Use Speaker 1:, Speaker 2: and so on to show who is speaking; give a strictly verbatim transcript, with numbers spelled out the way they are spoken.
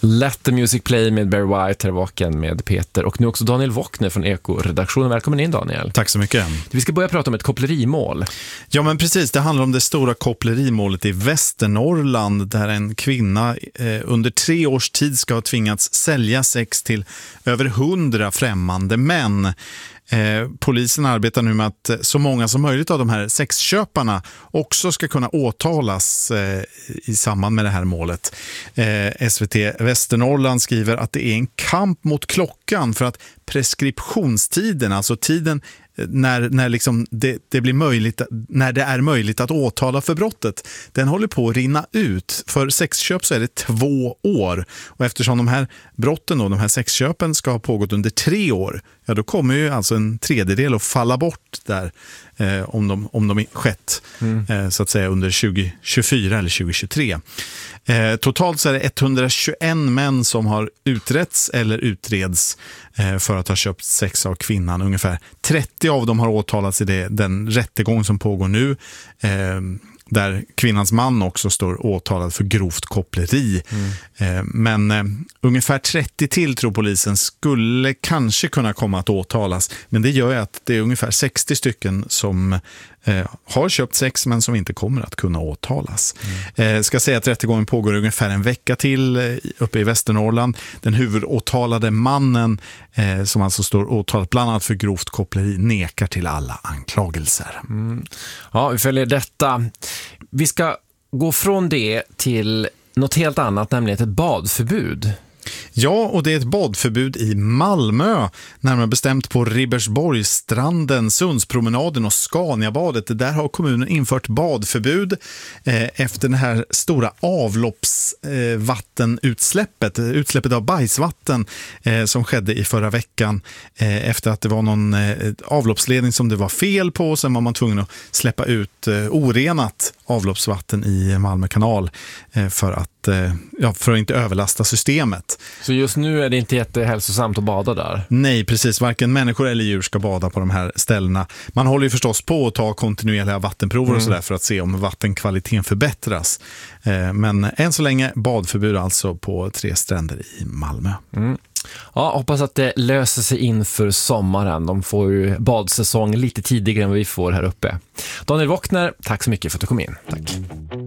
Speaker 1: Let the Music Play med Barry White, här vaken med Peter och nu också Daniel Wockner från Eko-redaktionen. Välkommen in, Daniel.
Speaker 2: Tack så mycket.
Speaker 1: Vi ska börja prata om ett kopplerimål.
Speaker 2: Ja, men precis. Det handlar om det stora kopplerimålet i Västernorrland där en kvinna eh, under tre års tid ska ha tvingats sälja sex till över hundra främmande män. Eh, polisen arbetar nu med att så många som möjligt av de här sexköparna också ska kunna åtalas eh, i samband med det här målet. Eh, S V T Västernorrland skriver att det är en kamp mot klockan för att preskriptionstiden, alltså tiden när, när, liksom det, det blir möjligt, när det är möjligt att åtala för brottet, den håller på att rinna ut. För sexköp så är det två år. Och eftersom de här brotten och de här sexköpen ska ha pågått under tre år, ja då kommer ju alltså en tredjedel att falla bort där eh, om de, om de skett mm. eh, så att säga under tjugo tjugofyra eller tjugo tjugotre. Eh, totalt så är det etthundratjugoett män som har utretts eller utreds eh, för att ha köpt sex av kvinnan. Ungefär trettio av dem har åtalats i det, den rättegång som pågår nu, eh, där kvinnans man också står åtalad för grovt koppleri. Mm. Eh, men eh, ungefär trettio till tror polisen skulle kanske kunna komma att åtalas. Men det gör ju att det är ungefär sextio stycken som eh, har köpt sex men som inte kommer att kunna åtalas. Mm. Eh, ska säga att rättegången pågår ungefär en vecka till eh, uppe i Västernorrland. Den huvudåtalade mannen eh, som alltså står åtalad bland annat för grovt koppleri nekar till alla anklagelser.
Speaker 1: Mm. Ja, vi följer detta. Vi ska gå från det till något helt annat, nämligen ett badförbud.
Speaker 2: Ja, och det är ett badförbud i Malmö, närmare bestämt på Ribersborgsstranden, Sundspromenaden och Scaniabadet. Där har kommunen infört badförbud eh, efter det här stora avloppsvattenutsläppet, eh, utsläppet av bajsvatten eh, som skedde i förra veckan eh, efter att det var någon eh, avloppsledning som det var fel på. Sen var man tvungen att släppa ut eh, orenat avloppsvatten i Malmö kanal eh, för att, eh, ja, för att inte överlasta systemet.
Speaker 1: Så just nu är det inte jättehälsosamt att bada där?
Speaker 2: Nej, precis. Varken människor eller djur ska bada på de här ställena. Man håller ju förstås på att ta kontinuerliga vattenprover mm. och sådär för att se om vattenkvaliteten förbättras. Eh, men än så länge badförbud alltså på tre stränder i Malmö.
Speaker 1: Mm. Ja, hoppas att det löser sig inför sommaren. De får ju badsäsong lite tidigare än vad vi får här uppe. Daniel Wockner, tack så mycket för att du kom in. Tack.